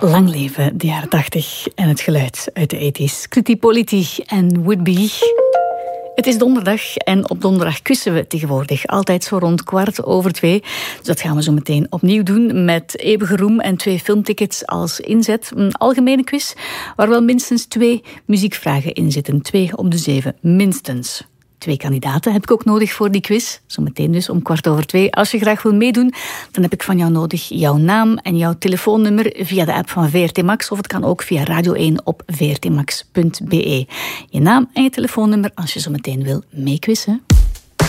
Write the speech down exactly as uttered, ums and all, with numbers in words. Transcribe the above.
Lang leven de jaren tachtig en het geluid uit de tachtig. Scritti Politti en Would-Be. Het is donderdag en op donderdag quizzen we tegenwoordig altijd zo rond kwart over twee. Dus dat gaan we zo meteen opnieuw doen met eeuwige roem en twee filmtickets als inzet. Een algemene quiz waar wel minstens twee muziekvragen in zitten. Twee op de zeven, minstens. Twee kandidaten heb ik ook nodig voor die quiz. Zometeen dus om kwart over twee. Als je graag wil meedoen, dan heb ik van jou nodig jouw naam en jouw telefoonnummer via de app van V R T Max. Of het kan ook via Radio één op v r t max punt b e. Je naam en je telefoonnummer als je zometeen wil meequizzen.